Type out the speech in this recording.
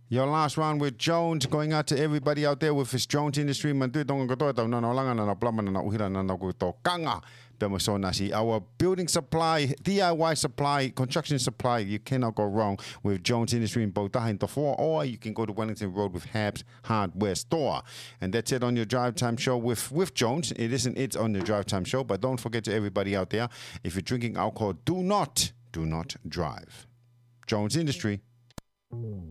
Your last round with Jones, going out to everybody out there with his Jones Industry. Our building supply, DIY supply, construction supply, you cannot go wrong with Jones Industry in Botahin Tofor, or you can go to Wellington Road with Habs Hardware Store. And that's it on your Drive Time Show with Jones. It isn't it on your Drive Time Show, but don't forget to everybody out there, if you're drinking alcohol, do not drive. Jones Industry.